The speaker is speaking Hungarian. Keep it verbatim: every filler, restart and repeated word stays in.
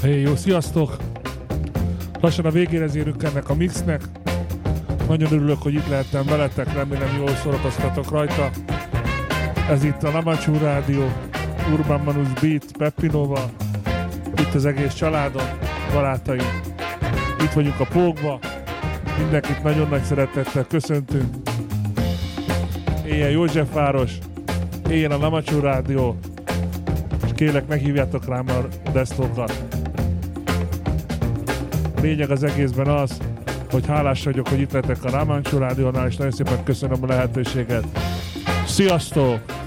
Hey, jó, sziasztok! Lassan a végére érünk ennek a mixnek. Nagyon örülök, hogy itt lehettem veletek, remélem jól szórakoztatok rajta. Ez itt a Lamacsu Rádió, Urban Manus Beat, Peppinóval. Itt az egész családom, barátaim. Itt vagyunk a Pókba. Mindenkit nagyon nagy szeretettel köszöntünk. Éljen Józsefváros, éljen a Lamacsu Rádió, és kérlek, meghívjátok rám a desztókat. Lényeg az egészben az, hogy hálás vagyok, hogy itt lettek a Lamacsu Rádiónál, és nagyon szépen köszönöm a lehetőséget. Sziasztok!